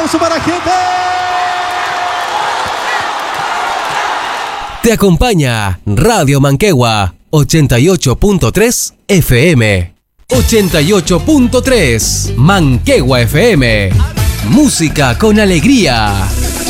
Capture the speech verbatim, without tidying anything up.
aplauso para gente. Te acompaña Radio Manquehue ochenta y ocho punto tres F M. ochenta y ocho punto tres Manquehue F M. Música con alegría.